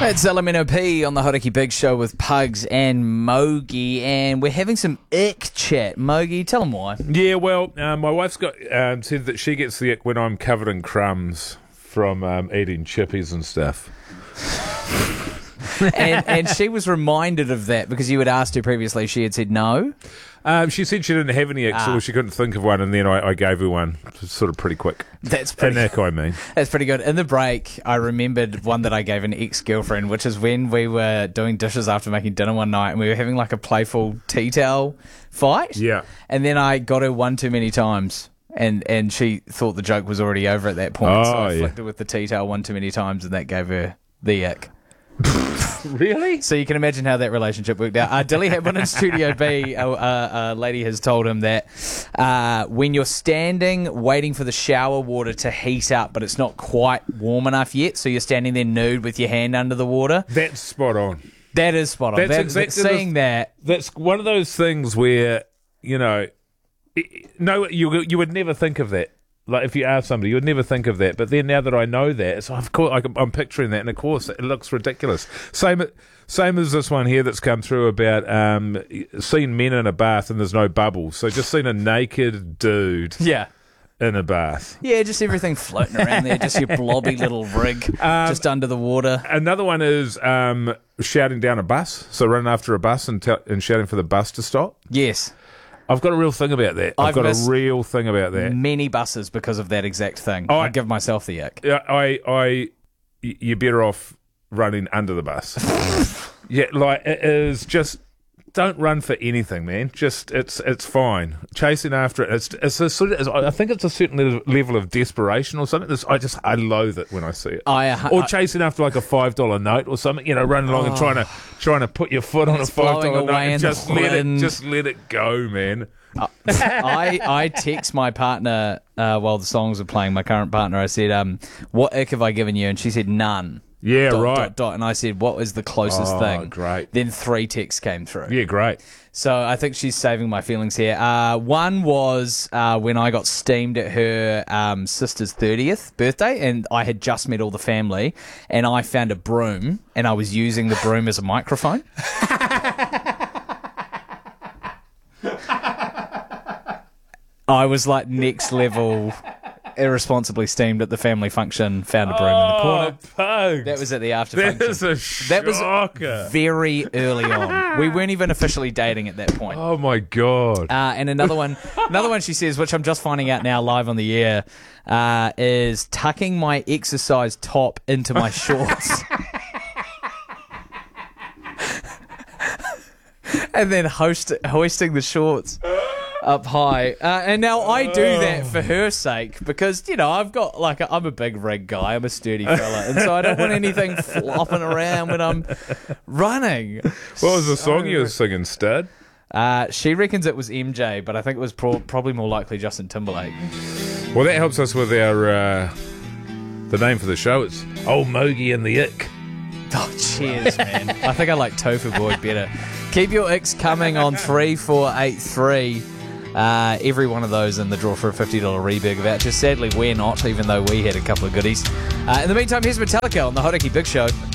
It's Elemento P on the Hodaki Big Show with Pugs and Mogi, and we're having some ick chat. Mogi, tell them why. Yeah, well, my wife's got said that she gets the ick when I'm covered in crumbs from eating chippies and stuff. and she was reminded of that because you had asked her previously. She had said no. She said she didn't have any icks, or she couldn't think of one, and then I gave her one, sort of pretty quick. That's pretty. An ick, I mean. That's pretty good. In the break, I remembered one that I gave an ex-girlfriend, which is when we were doing dishes after making dinner one night, and we were having like a playful tea towel fight. Yeah. And then I got her one too many times. And she thought the joke was already over at that point, so I flicked her with the tea towel one too many times, and that gave her the ick. Really? So you can imagine how that relationship worked out. Dilly had one in Studio B. A lady has told him that when you're standing waiting for the shower water to heat up, but it's not quite warm enough yet, so you're standing there nude with your hand under the water. That's spot on. That is spot on. That's exactly seeing that. That's one of those things where, you know, no, you would never think of that. Like, if you ask somebody, you would never think of that. But then now that I know that, so of course I'm picturing that, and of course it looks ridiculous. Same as this one here that's come through about seeing men in a bath and there's no bubbles. So just seeing a naked dude in a bath. Yeah, just everything floating around there, just your blobby little rig just under the water. Another one is shouting down a bus. So running after a bus and shouting for the bus to stop. Yes. I've got a real thing about that. I've got a real thing about that. Many buses because of that exact thing. I give myself the ick. You're better off running under the bus. Yeah, like it is just. Don't run for anything, man. Just it's fine. Chasing after it, it's a sort of. I think it's a certain level of desperation or something. I loathe it when I see it. Or chasing after like a $5 note or something. You know, running along and trying to put your foot on a $5 note and just let it go, man. I text my partner while the songs were playing. My current partner, I said, "What ick have I given you?" And she said, "None." Yeah, right. And I said, what is the closest thing? Great. Then 3 texts came through. Yeah, great. So I think she's saving my feelings here. One was when I got steamed at her sister's 30th birthday, and I had just met all the family, and I found a broom, and I was using the broom as a microphone. I was like next level... irresponsibly steamed at the family function, found a broom in the corner. Pugs. That was at the after function. That is a shocker. That was very early on. We weren't even officially dating at that point. Oh my God. And another one she says, which I'm just finding out now live on the air, is tucking my exercise top into my shorts. And then hoisting the shorts up high. And now I do that for her sake because, you know, I've got I'm a big rig guy. I'm a sturdy fella. And so I don't want anything flopping around when I'm running. What was the song you were singing, Stud? She reckons it was MJ, but I think it was probably more likely Justin Timberlake. Well, that helps us with our the name for the show. It's Old Mogi and the Ick. Oh, cheers, man. I think I like Tofu Boy better. Keep your icks coming on 3483. Every one of those in the draw for a $50 Reberg voucher. Sadly, we're not, even though we had a couple of goodies. In the meantime, here's Metallica on the Hodaki Big Show.